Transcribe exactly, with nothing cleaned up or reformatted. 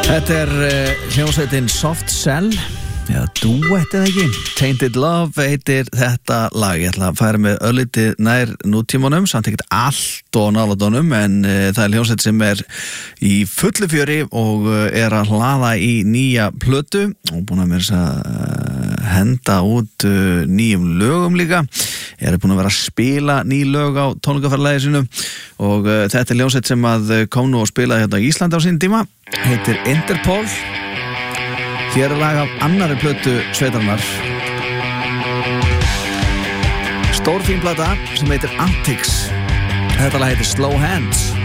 Þetta er uh, hljómsveitin Soft Cell eða Duet eða ekki Tainted Love heitir þetta lag. Ég ætla að færa með örlítið nær nútímanum, samt ekkert allt og náladónum, en uh, það er hljómsveit sem er í fullu fjöri og uh, er að hlaða í nýja plötu og búin að mér að uh, henda út uh, nýjum lögum líka. Ég er búin að vera að spila ný lög á tónleikaferðalagi sinu og uh, þetta er hljómsveit sem að kom nú og spilaði hérna í Íslandi á sín tíma, heitir Interpol. Hér er lag af annari plötu sveitarinnar, stórfín plata sem heitir Antics. Þetta lag heitir Slow Hands.